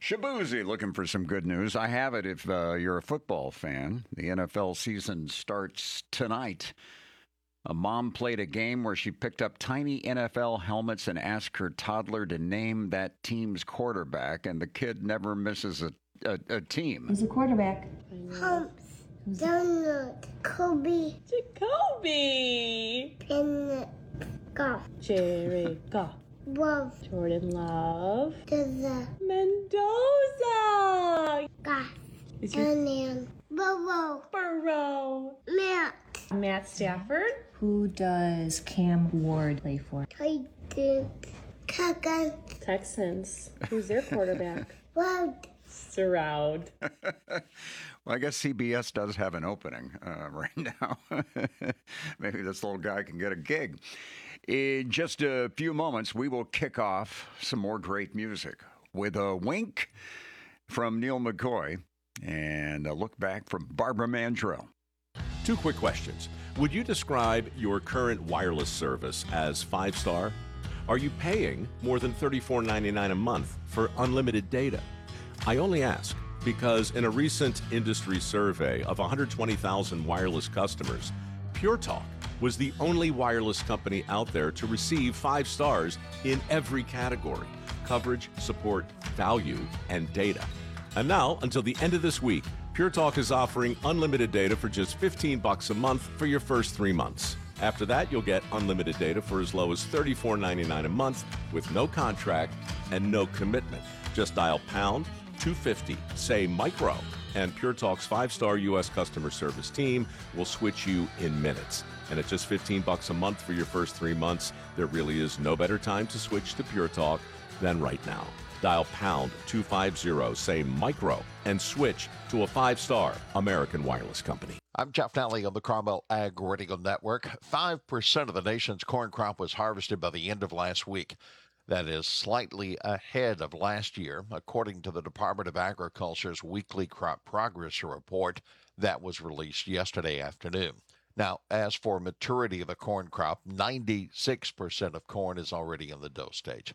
Shabuzi looking for some good news. I have it if you're a football fan. The NFL season starts tonight. A mom played a game where she picked up tiny NFL helmets and asked her toddler to name that team's quarterback, and the kid never misses a team. Who's the quarterback? Humps. Donald. Kobe. Jacoby. Pennant. Goff. Jared Goff. Wolf. Jordan Love. Dizza. Mendoza. Goff. Is your Onion. Bobo. Burrow. Matt. Matt Stafford. Who does Cam Ward play for? Titan. Kagan. Texans. Who's their quarterback? Wild. Stroud. Well, I guess CBS does have an opening right now. Maybe this little guy can get a gig. In just a few moments, we will kick off some more great music with a wink from Neil McCoy and a look back from Barbara Mandrell. Two quick questions. Would you describe your current wireless service as 5-star? Are you paying more than $34.99 a month for unlimited data? I only ask because in a recent industry survey of 120,000 wireless customers, Pure Talk was the only wireless company out there to receive 5 stars in every category: coverage, support, value, and data. And now, until the end of this week, Pure Talk is offering unlimited data for just $15 a month for your first 3 months. After that, you'll get unlimited data for as low as $34.99 a month with no contract and no commitment. Just dial pound 250, say micro, and Pure Talk's 5-star U.S. customer service team will switch you in minutes. And at just $15 a month for your first 3 months, there really is no better time to switch to Pure Talk than right now. Dial pound 250, say micro, and switch to a 5-star American wireless company. I'm Jeff Nally on the Carmel Ag Radio Network. 5% of the nation's corn crop was harvested by the end of last week. That is slightly ahead of last year, according to the Department of Agriculture's weekly crop progress report that was released yesterday afternoon. Now, as for maturity of the corn crop, 96% of corn is already in the dough stage.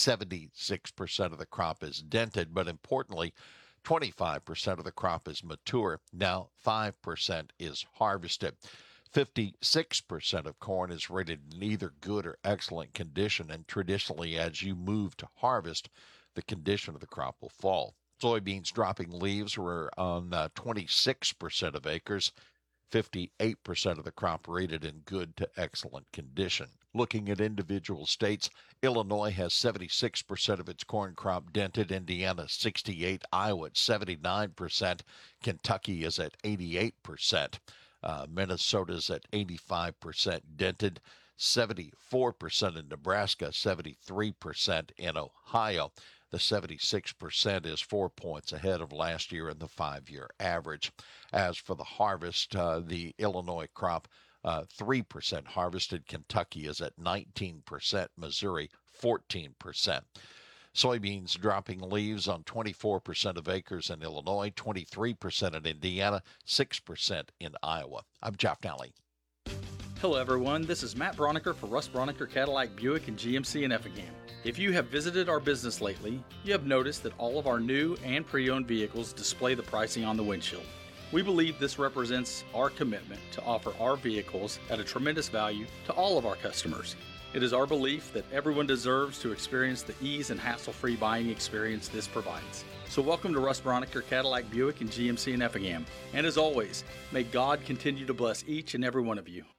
76% of the crop is dented, but importantly, 25% of the crop is mature. Now 5% is harvested. 56% of corn is rated in either good or excellent condition, and traditionally, as you move to harvest, the condition of the crop will fall. Soybeans dropping leaves were on 26% of acres. 58% of the crop rated in good to excellent condition. Looking at individual states, Illinois has 76% of its corn crop dented, Indiana 68%, Iowa at 79%, Kentucky is at 88%, Minnesota's at 85% dented, 74% in Nebraska, 73% in Ohio. The 76% is 4 points ahead of last year in the 5-year average. As for the harvest, the Illinois crop, 3% harvested. Kentucky is at 19%. Missouri, 14%. Soybeans dropping leaves on 24% of acres in Illinois, 23% in Indiana, 6% in Iowa. I'm Jeff Nally. Hello everyone, this is Matt Broniker for Russ Broniker Cadillac Buick and GMC in Effingham. If you have visited our business lately, you have noticed that all of our new and pre-owned vehicles display the pricing on the windshield. We believe this represents our commitment to offer our vehicles at a tremendous value to all of our customers. It is our belief that everyone deserves to experience the ease and hassle-free buying experience this provides. So welcome to Russ Broniker Cadillac Buick and GMC in Effingham. And as always, may God continue to bless each and every one of you.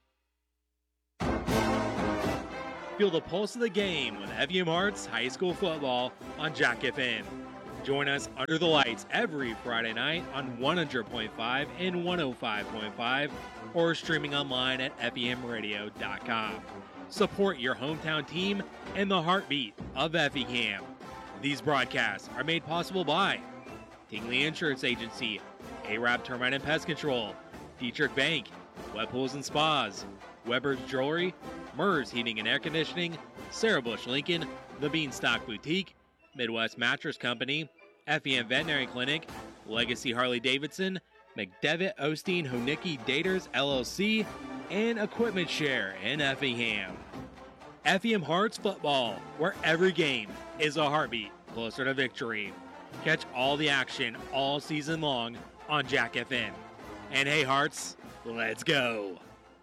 Feel the pulse of the game with Effingham Hearts High School football on Jack FM. Join us under the lights every Friday night on 100.5 and 105.5 or streaming online at effinghamradio.com. Support your hometown team and the heartbeat of Effingham. These broadcasts are made possible by Tingley Insurance Agency, Arab Termite and Pest Control, Dietrich Bank, Web Pools and Spas, Weber's Jewelry, Murs Heating and Air Conditioning, Sarah Bush Lincoln, The Beanstalk Boutique, Midwest Mattress Company, Effingham Veterinary Clinic, Legacy Harley-Davidson, McDevitt Osteen Honicki Daters LLC, and Equipment Share in Effingham. Effingham Hearts football, where every game is a heartbeat closer to victory. Catch all the action all season long on Jack FM. And hey, Hearts, let's go.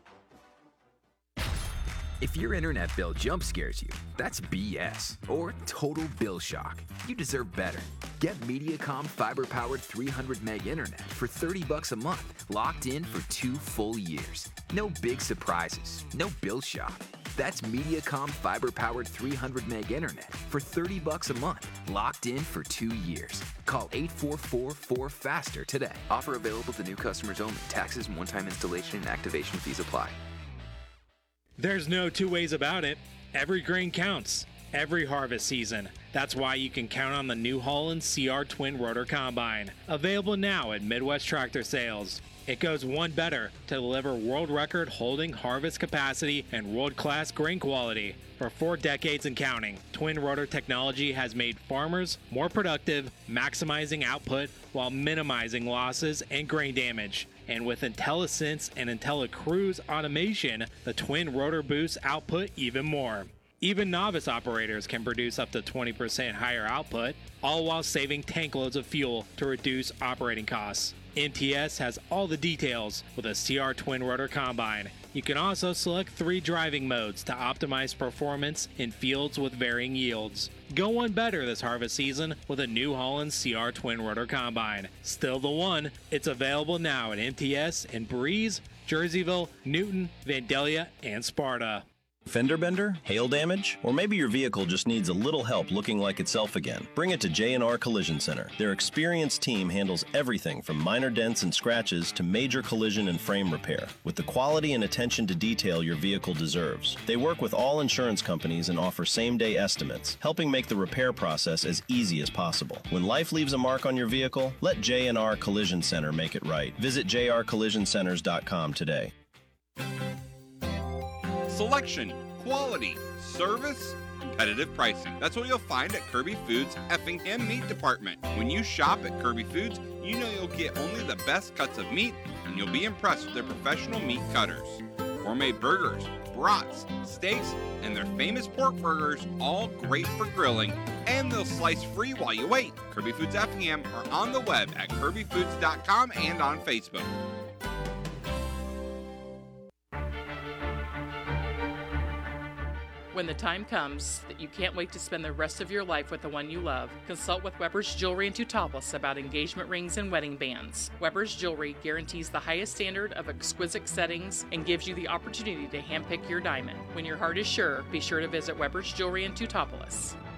If your internet bill jump scares you, that's BS or total bill shock. You deserve better. Get Mediacom fiber-powered 300 meg internet for $30 a month, locked in for 2 full years. No big surprises, no bill shock. That's Mediacom fiber-powered 300 meg internet for $30 a month, locked in for 2 years. Call 844-4FASTER today. Offer available to new customers only. Taxes and one-time installation and activation fees apply. There's no two ways about it. Every grain counts, every harvest season. That's why you can count on the New Holland CR Twin Rotor Combine, available now at Midwest Tractor Sales. It goes one better to deliver world record holding harvest capacity and world-class grain quality. For 4 decades and counting, Twin Rotor technology has made farmers more productive, maximizing output while minimizing losses and grain damage. And with IntelliSense and IntelliCruise automation, the Twin Rotor boosts output even more. Even novice operators can produce up to 20% higher output, all while saving tank loads of fuel to reduce operating costs. MTS has all the details with a CR Twin Rotor Combine. You can also select 3 driving modes to optimize performance in fields with varying yields. Go one better this harvest season with a New Holland CR Twin Rotor Combine. Still the one. It's available now at MTS in Breeze, Jerseyville, Newton, Vandalia, and Sparta. Fender bender? Hail damage? Or maybe your vehicle just needs a little help looking like itself again? Bring it to J&R Collision Center. Their experienced team handles everything from minor dents and scratches to major collision and frame repair, with the quality and attention to detail your vehicle deserves. They work with all insurance companies and offer same-day estimates, helping make the repair process as easy as possible. When life leaves a mark on your vehicle, let J&R Collision Center make it right. Visit jrcollisioncenters.com today. Selection, quality, service, competitive pricing. That's what you'll find at Kirby Foods' Effingham Meat Department. When you shop at Kirby Foods, you know you'll get only the best cuts of meat, and you'll be impressed with their professional meat cutters. Gourmet burgers, brats, steaks, and their famous pork burgers, all great for grilling, and they'll slice free while you wait. Kirby Foods Effingham are on the web at kirbyfoods.com and on Facebook. When the time comes that you can't wait to spend the rest of your life with the one you love, consult with Weber's Jewelry in Teutopolis about engagement rings and wedding bands. Weber's Jewelry guarantees the highest standard of exquisite settings and gives you the opportunity to handpick your diamond. When your heart is sure, be sure to visit Weber's Jewelry in Teutopolis.